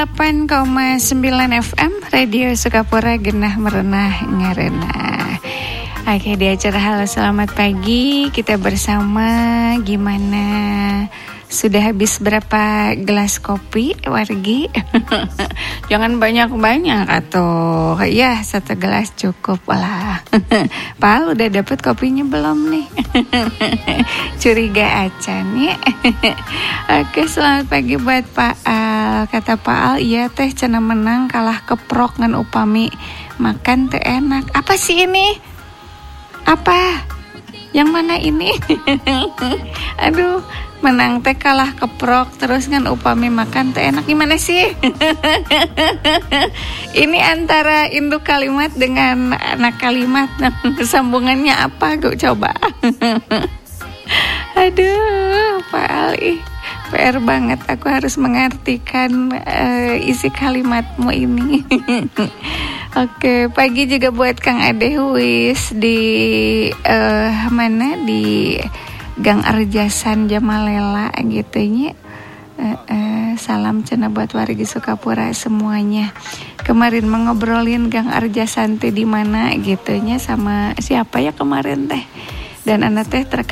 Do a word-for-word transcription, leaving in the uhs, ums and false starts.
delapan koma sembilan F M Radio Sukapura genah merenah ngarena. Oke, di acara Halo Selamat Pagi kita bersama. Gimana? Sudah habis berapa gelas kopi, wargi? Jangan banyak-banyak atau ya satu gelas cukup lah. Pak udah dapet kopinya belum nih? Curiga acan ya. Oke, selamat pagi buat Pak Al. Kata Pak Al, iya teh cenah menang kalah keprok ngan upami makan teh enak. Apa sih ini? Apa? Yang mana ini? Aduh, menang teh kalah keprok terus kan upami makan teh enak. Gimana sih? Ini antara induk kalimat dengan anak kalimat, sambungannya apa? Gue coba. Aduh, Pak Ali, P R banget. Aku harus mengartikan uh, isi kalimatmu ini. Oke, pagi juga buat Kang Ade Huis di uh, mana di Gang Arjasan Jamalela gitu nya. Uh, uh, salam cenah buat wargi Sukapura semuanya. Kemarin mengobrolin Gang Arjasan teh di mana gitu nya sama siapa ya kemarin teh. Dan anak teh terkait